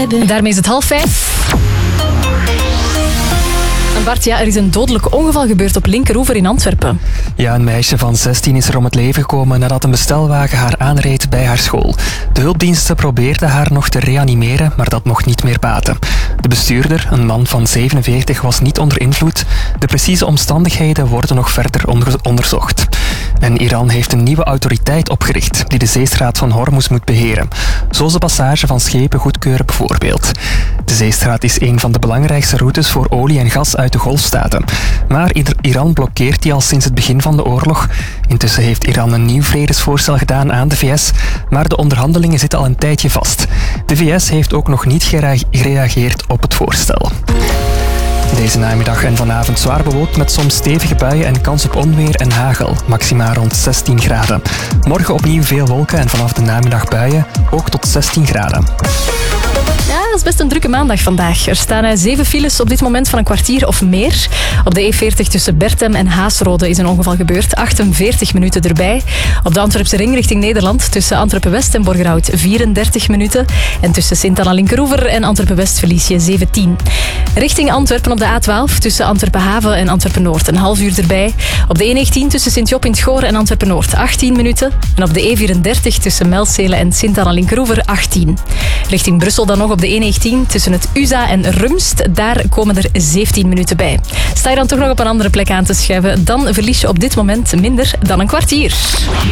En daarmee is het 4:30. En Bart, ja, er is een dodelijk ongeval gebeurd op Linkeroever in Antwerpen. Ja, een meisje van 16 is er om het leven gekomen nadat een bestelwagen haar aanreed bij haar school. De hulpdiensten probeerden haar nog te reanimeren, maar dat mocht niet meer baten. De bestuurder, een man van 47, was niet onder invloed. De precieze omstandigheden worden nog verder onderzocht. En Iran heeft een nieuwe autoriteit opgericht die de zeestraat van Hormuz moet beheren. Zoals de passage van schepen goedkeuren bijvoorbeeld. De zeestraat is een van de belangrijkste routes voor olie en gas uit de Golfstaten. Maar Iran blokkeert die al sinds het begin van de oorlog. Intussen heeft Iran een nieuw vredesvoorstel gedaan aan de VS, maar de onderhandelingen zitten al een tijdje vast. De VS heeft ook nog niet gereageerd op het voorstel. Deze namiddag en vanavond zwaar bewolkt met soms stevige buien en kans op onweer en hagel. Maxima rond 16 graden. Morgen opnieuw veel wolken en vanaf de namiddag buien, ook tot 16 graden. Ja, dat is best een drukke maandag vandaag. Er staan 7 files op dit moment van een kwartier of meer. Op de E40 tussen Bertem en Haasrode is een ongeval gebeurd. 48 minuten erbij. Op de Antwerpse ring richting Nederland tussen Antwerpen-West en Borgerhout 34 minuten. En tussen Sint-Anna-Linkeroever en Antwerpen-West verlies je 17. Richting Antwerpen op de A12 tussen Antwerpen-Haven en Antwerpen-Noord een half uur erbij. Op de E19 tussen Sint-Job in het Goor en Antwerpen-Noord 18 minuten. En op de E34 tussen Melzele en Sint-Anna-Linkeroever 18. Richting Brussel dan nog op de E19 tussen het USA en Rumst. Daar komen er 17 minuten bij. Sta je dan toch nog op een andere plek aan te schuiven, dan verlies je op dit moment minder dan een kwartier.